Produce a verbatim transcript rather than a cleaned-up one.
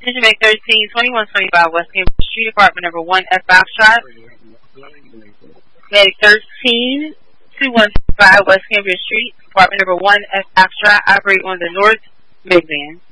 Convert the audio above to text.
Attention thirteen, twenty-one twenty-five West Cambridge Street, apartment number one F Foxtrot. Mag thirteen, twenty-one twenty-five West Cambridge Street, apartment number one F Foxtrot, operate on the North Midband.